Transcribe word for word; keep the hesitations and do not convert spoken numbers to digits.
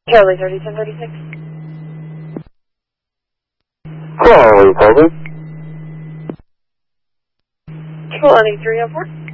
Charlie thirty ten thirty-six. Charlie, Peggy. twenty-three oh four.